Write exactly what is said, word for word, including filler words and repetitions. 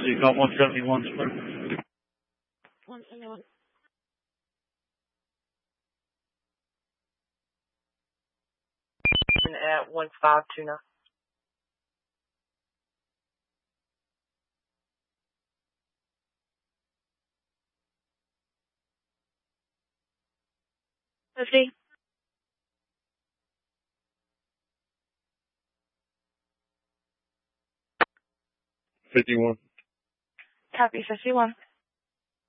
So you got one seventy-one, sir. one seventy-one. At one five two nine. Fifty. fifty-one. Copy, fifty-one.